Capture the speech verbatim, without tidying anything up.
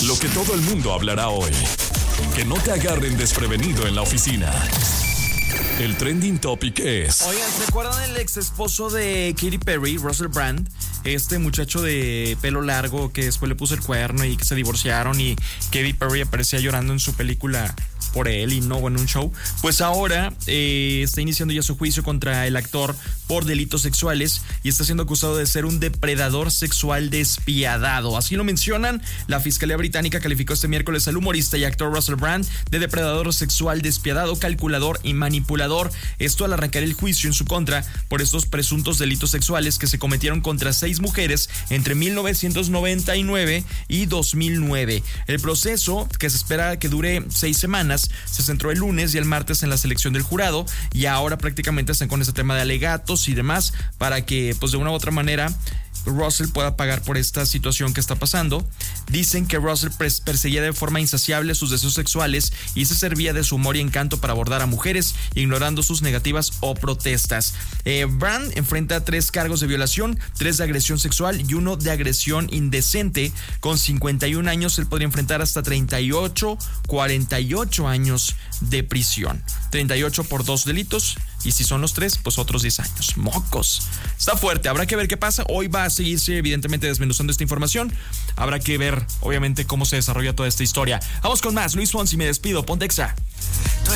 Lo que todo el mundo hablará hoy. Que no te agarren desprevenido en la oficina. El trending topic es... Oigan, ¿se acuerdan del ex esposo de Katy Perry, Russell Brand? Este muchacho de pelo largo que después le puso el cuerno y que se divorciaron y Katy Perry aparecía llorando en su película por él y no en un show. Pues ahora eh, está iniciando ya su juicio contra el actor por delitos sexuales y está siendo acusado de ser un depredador sexual despiadado. Así lo mencionan. La Fiscalía Británica calificó este miércoles al humorista y actor Russell Brand de depredador sexual despiadado, calculador y manipulador. Esto al arrancar el juicio en su contra por estos presuntos delitos sexuales que se cometieron contra seis mujeres entre mil novecientos noventa y nueve y dos mil nueve. El proceso, que se espera que dure seis semanas, se centró el lunes y el martes en la selección del jurado y ahora prácticamente están con ese tema de alegatos y demás para que pues de una u otra manera Russell pueda pagar por esta situación que está pasando. Dicen que Russell perseguía de forma insaciable sus deseos sexuales y se servía de su humor y encanto para abordar a mujeres, ignorando sus negativas o protestas. Eh, Brand enfrenta tres cargos de violación, tres de agresión sexual y uno de agresión indecente. Con cincuenta y un años, él podría enfrentar hasta treinta y ocho, cuarenta y ocho años de prisión. treinta y ocho por dos delitos. Y si son los tres, pues otros diez años. Mocos. Está fuerte. Habrá que ver qué pasa. Hoy va a seguirse, evidentemente, desmenuzando esta información. Habrá que ver, obviamente, cómo se desarrolla toda esta historia. Vamos con más. Luis Fonsi, me despido. Ponte Exa.